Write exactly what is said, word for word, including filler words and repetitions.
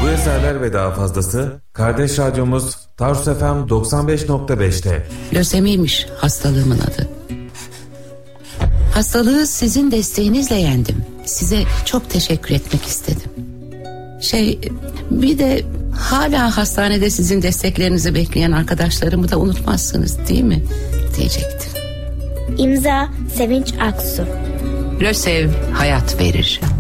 Bu eserler ve daha fazlası kardeş radyomuz Tarsus F M doksan beş nokta beş'te. Lösemiymiş hastalığımın adı. Hastalığı sizin desteğinizle yendim. Size çok teşekkür etmek istedim. Şey, bir de hala hastanede sizin desteklerinizi bekleyen arkadaşlarımı da unutmazsınız değil mi? Diyecektim. İmza Sevinç Aksu. Lösev hayat verir.